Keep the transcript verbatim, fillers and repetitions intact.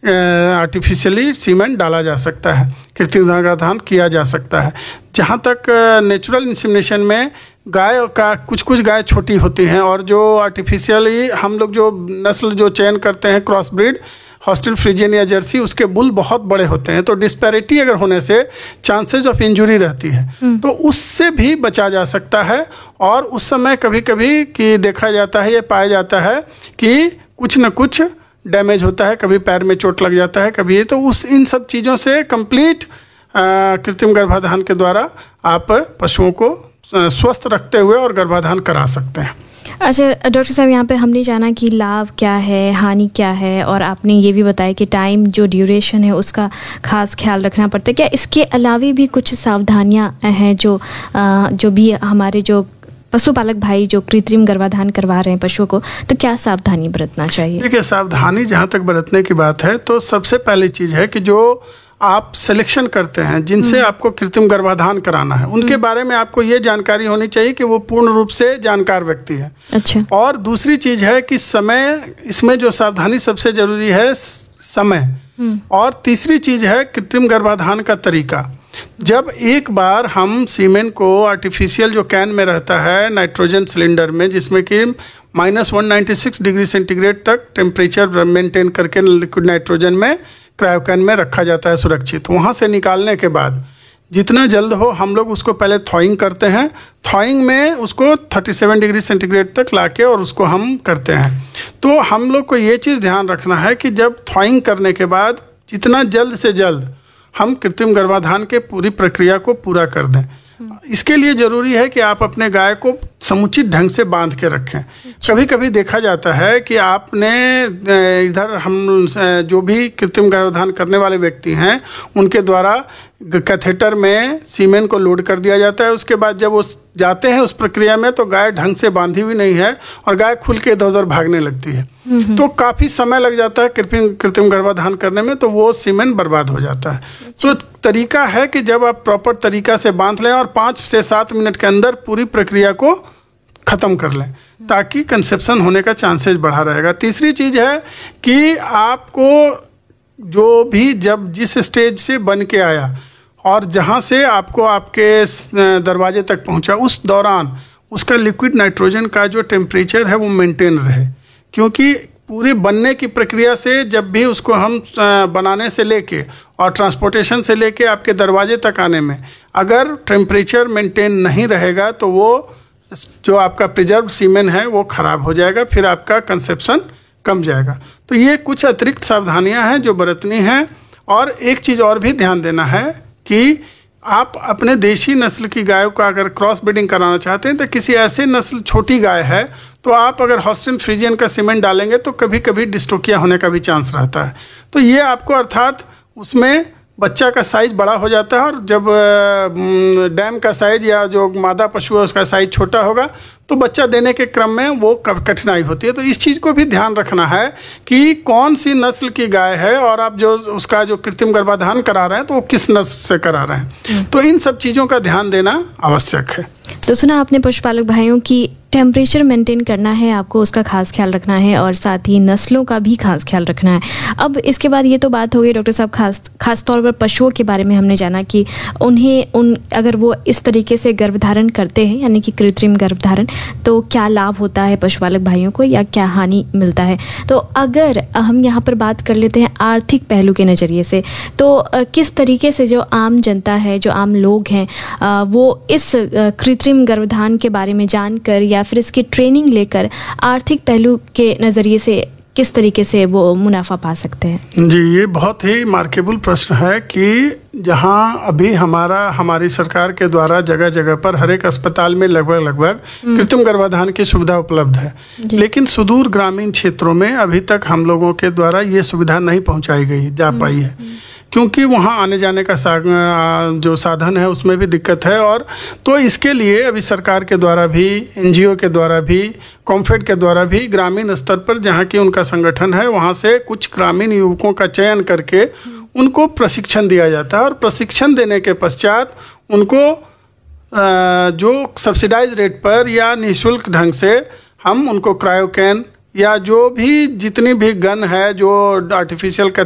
Artificially सीमेन डाला जा सकता है, कृत्रिम गर्भाधान किया जा सकता है। जहाँ तक नेचुरल इंसेमिनेशन में गाय का कुछ कुछ गाय छोटी होती हैं और जो आर्टिफिशियली हम लोग जो नस्ल जो चयन करते हैं क्रॉस ब्रीड हॉस्टन फ्रीजियन या जर्सी, उसके बुल बहुत बड़े होते हैं, तो डिस्पैरिटी अगर होने से चांसेस ऑफ इंजरी रहती है, तो उससे भी बचा जा सकता है। और उस समय कभी कभी कि देखा जाता है, ये पाया जाता है कि कुछ न कुछ डैमेज होता है, कभी पैर में चोट लग जाता है, कभी ये, तो उस इन सब चीज़ों से कंप्लीट कृत्रिम गर्भाधान के द्वारा आप पशुओं को स्वस्थ रखते हुए और गर्भाधान करा सकते हैं। अच्छा डॉक्टर साहब, यहाँ पे हमने जाना कि लाभ क्या है, हानि क्या है, और आपने ये भी बताया कि टाइम जो ड्यूरेशन है उसका खास ख्याल रखना पड़ता है। क्या इसके अलावा भी कुछ सावधानियाँ हैं जो जो भी हमारे जो पशुपालक भाई जो कृत्रिम गर्भाधान करवा रहे हैं पशुओं को, तो क्या सावधानी बरतना चाहिए? देखिए, सावधानी जहाँ तक बरतने की बात है तो सबसे पहली चीज़ है कि जो आप सिलेक्शन करते हैं जिनसे आपको कृत्रिम गर्भाधान कराना है, उनके बारे में आपको ये जानकारी होनी चाहिए कि वो पूर्ण रूप से जानकार व्यक्ति है। अच्छा। और दूसरी चीज़ है कि समय, इसमें जो सावधानी सबसे जरूरी है समय। और तीसरी चीज़ है कृत्रिम गर्भाधान का तरीका। जब एक बार हम सीमेन को आर्टिफिशियल जो कैन में रहता है नाइट्रोजन सिलेंडर में, जिसमें कि minus one ninety six degree centigrade तक टेम्परेचर मेंटेन करके लिक्विड नाइट्रोजन में क्रायोकैन में रखा जाता है सुरक्षित, वहाँ से निकालने के बाद जितना जल्द हो हम लोग उसको पहले थॉइंग करते हैं। थॉइंग में उसको सैंतीस डिग्री सेंटीग्रेड तक लाके और उसको हम करते हैं। तो हम लोग को ये चीज़ ध्यान रखना है कि जब थॉइंग करने के बाद जितना जल्द से जल्द हम कृत्रिम गर्भाधान के पूरी प्रक्रिया को पूरा कर दें। इसके लिए ज़रूरी है कि आप अपने गाय को समुचित ढंग से बांध के रखें। कभी कभी देखा जाता है कि आपने इधर हम जो भी कृत्रिम गर्भाधान करने वाले व्यक्ति हैं उनके द्वारा कैथेटर में सीमेन को लोड कर दिया जाता है। उसके बाद जब वो जाते हैं उस प्रक्रिया में तो गाय ढंग से बांधी हुई नहीं है और गाय खुल के इधर उधर भागने लगती है, तो काफ़ी समय लग जाता है कृत्रिम कृत्रिम गर्भाधान करने में, तो वो सीमेन बर्बाद हो जाता है। तो तरीका है कि जब आप प्रॉपर तरीका से बांध लें और पाँच से सात मिनट के अंदर पूरी प्रक्रिया को ख़त्म कर लें ताकि कंसेप्शन होने का चांसेस बढ़ा रहेगा। तीसरी चीज़ है कि आपको जो भी जब जिस स्टेज से बन के आया और जहाँ से आपको आपके दरवाजे तक पहुँचा उस दौरान उसका लिक्विड नाइट्रोजन का जो टेम्परेचर है वो मेंटेन रहे, क्योंकि पूरे बनने की प्रक्रिया से जब भी उसको हम बनाने से लेके और ट्रांसपोर्टेशन से लेके आपके दरवाजे तक आने में अगर टेम्परेचर मेंटेन नहीं रहेगा तो वो जो आपका प्रिजर्व सीमेन है वो ख़राब हो जाएगा, फिर आपका कंसेप्शन कम जाएगा। तो ये कुछ अतिरिक्त सावधानियां हैं जो बरतनी हैं। और एक चीज़ और भी ध्यान देना है कि आप अपने देशी नस्ल की गायों का अगर क्रॉस ब्रीडिंग कराना चाहते हैं तो किसी ऐसे नस्ल छोटी गाय है तो आप अगर हॉस्टन फ्रीजियन का सीमेन डालेंगे तो कभी कभी डिस्टोकिया होने का भी चांस रहता है। तो ये आपको अर्थात उसमें बच्चा का साइज़ बड़ा हो जाता है और जब डैम का साइज़ या जो मादा पशु है उसका साइज़ छोटा होगा तो बच्चा देने के क्रम में वो कठिनाई होती है। तो इस चीज़ को भी ध्यान रखना है कि कौन सी नस्ल की गाय है और आप जो उसका जो कृत्रिम गर्भाधान करा रहे हैं तो वो किस नस्ल से करा रहे हैं, तो इन सब चीज़ों का ध्यान देना आवश्यक है। तो सुना आपने पशुपालक भाइयों की टेम्परेचर मेंटेन करना है, आपको उसका खास ख्याल रखना है और साथ ही नस्लों का भी खास ख्याल रखना है। अब इसके बाद ये तो बात हो गई डॉक्टर साहब खास खास तौर पर पशुओं के बारे में हमने जाना कि उन्हें उन अगर वो इस तरीके से गर्भधारण करते हैं यानी कि कृत्रिम गर्भधारण तो क्या लाभ होता है पशुपालक भाइयों को या क्या हानि मिलता है। तो अगर हम यहाँ पर बात कर लेते हैं आर्थिक पहलू के नज़रिए से, तो किस तरीके से जो आम जनता है, जो आम लोग हैं, वो इस कृत्रिम गर्भधान के बारे में जानकर या फिर इसकी ट्रेनिंग लेकर आर्थिक पहलू के नज़रिए से किस तरीके से वो मुनाफा पा सकते हैं? जी, ये बहुत ही मार्केबल प्रश्न है कि जहाँ अभी हमारा हमारी सरकार के द्वारा जगह जगह पर हर एक अस्पताल में लगभग लगभग कृत्रिम गर्भाधान की सुविधा उपलब्ध है, लेकिन सुदूर ग्रामीण क्षेत्रों में अभी तक हम लोगों के द्वारा ये सुविधा नहीं पहुँचाई गई जा पाई है, क्योंकि वहाँ आने जाने का सा, जो साधन है उसमें भी दिक्कत है। और तो इसके लिए अभी सरकार के द्वारा भी, एनजीओ के द्वारा भी, कॉम्फेड के द्वारा भी ग्रामीण स्तर पर जहाँ की उनका संगठन है वहाँ से कुछ ग्रामीण युवकों का चयन करके उनको प्रशिक्षण दिया जाता है और प्रशिक्षण देने के पश्चात उनको जो सब्सिडाइज रेट पर या निःशुल्क ढंग से हम उनको क्रायोकैन या जो भी जितनी भी गन है जो आर्टिफिशियल